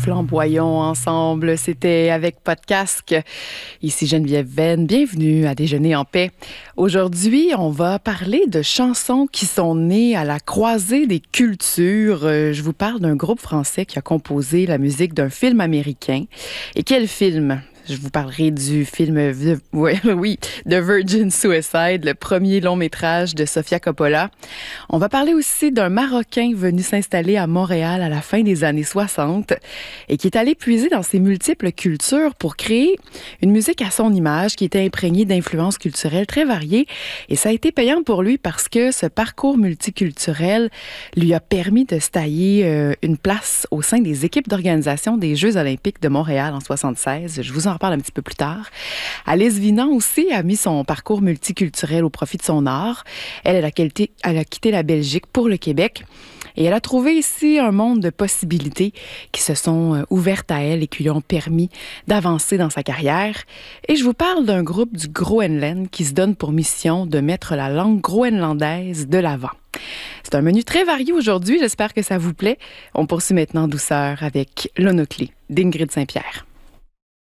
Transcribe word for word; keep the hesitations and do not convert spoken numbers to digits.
flamboyons ensemble. C'était avec Pas de casque. Ici Geneviève Venn. Bienvenue à Déjeuner en paix. Aujourd'hui, on va parler de chansons qui sont nées à la croisée des cultures. Je vous parle d'un groupe français qui a composé la musique d'un film américain. Et quel film? Je vous parlerai du film, oui, oui, The Virgin Suicide, le premier long métrage de Sofia Coppola. On va parler aussi d'un Marocain venu s'installer à Montréal à la fin des années soixante et qui est allé puiser dans ses multiples cultures pour créer une musique à son image qui était imprégnée d'influences culturelles très variées. Et ça a été payant pour lui parce que ce parcours multiculturel lui a permis de se tailler euh, une place au sein des équipes d'organisation des Jeux olympiques de Montréal en soixante-seize. Je vous en reparle un petit peu plus tard. Alice Vinan aussi a mis son parcours multiculturel au profit de son art. Elle, elle a, quitté, elle a quitté la Belgique pour le Québec et elle a trouvé ici un monde de possibilités qui se sont ouvertes à elle et qui lui ont permis d'avancer dans sa carrière. Et je vous parle d'un groupe du Groenland qui se donne pour mission de mettre la langue groenlandaise de l'avant. C'est un menu très varié aujourd'hui, j'espère que ça vous plaît. On poursuit maintenant en douceur avec L'Onoclé d'Ingrid Saint-Pierre.